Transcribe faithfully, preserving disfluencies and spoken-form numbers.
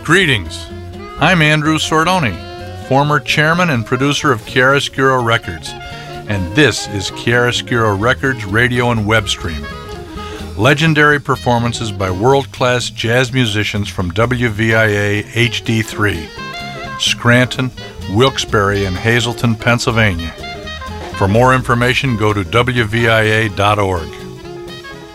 Greetings. I'm Andrew Sordoni, former chairman and producer of Chiaroscuro Records, and this is Chiaroscuro Records radio and web stream. Legendary performances by world-class jazz musicians from W V I A H D three, Scranton, Wilkes-Barre, and Hazleton, Pennsylvania. For more information, go to W V I A dot org.